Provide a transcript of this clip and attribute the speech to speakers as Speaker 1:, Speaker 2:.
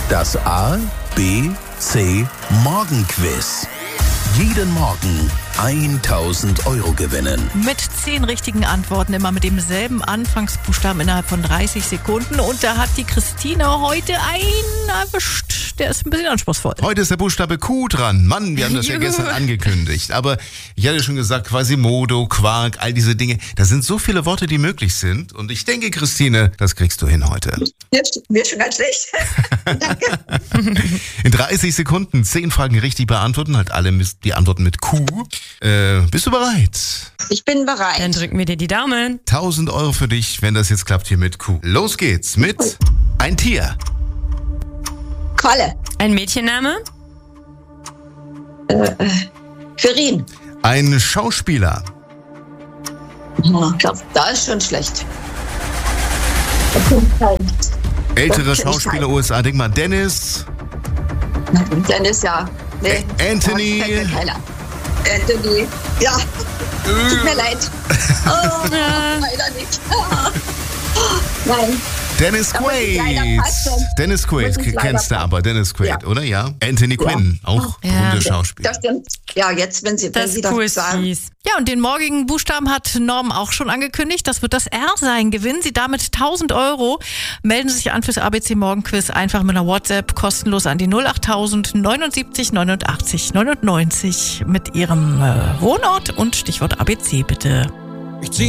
Speaker 1: Das A, B, C Morgenquiz. Jeden Morgen 1.000 € gewinnen.
Speaker 2: Mit 10 richtigen Antworten, immer mit demselben Anfangsbuchstaben innerhalb von 30 Sekunden. Und da hat die Christine heute einen erwischt. Der ist ein bisschen anspruchsvoll.
Speaker 3: Heute ist der Buchstabe Q dran. Mann, wir haben das ja gestern angekündigt. Aber ich hatte schon gesagt, Quasimodo, Quark, all diese Dinge. Da sind so viele Worte, die möglich sind. Und ich denke, Christine, das kriegst du hin heute.
Speaker 4: Mir schon ganz schlecht. Danke.
Speaker 3: In 30 Sekunden 10 Fragen richtig beantworten. Halt alle die Antworten mit Q. Bist du bereit?
Speaker 4: Ich bin bereit.
Speaker 5: Dann drücken wir dir die Daumen.
Speaker 3: 1.000 € für dich, wenn das jetzt klappt hier mit Q. Los geht's mit ein Tier.
Speaker 4: Qualle.
Speaker 5: Ein Mädchenname?
Speaker 4: Quirin.
Speaker 3: Ein Schauspieler.
Speaker 4: Ich glaube, da ist schon schlecht.
Speaker 3: Ältere Schauspieler USA. Denk mal, Dennis.
Speaker 4: Dennis, ja. Nee.
Speaker 3: Anthony.
Speaker 4: Fällt mir keiner. Anthony. Ja. Tut mir leid. Oh, leider nicht. Nein.
Speaker 3: Dennis Quaid. Dennis Quaid, kennst du aber. Dennis Quaid, oder? Ja. Anthony Quinn, auch gute Schauspieler.
Speaker 4: Das stimmt. Ja, jetzt, wenn Sie das sagen.
Speaker 2: Ja, und den morgigen Buchstaben hat Norm auch schon angekündigt. Das wird das R sein. Gewinnen Sie damit 1.000 €. Melden Sie sich an fürs ABC Morgenquiz einfach mit einer WhatsApp kostenlos an die 08000 79 89 99 mit Ihrem Wohnort und Stichwort ABC bitte.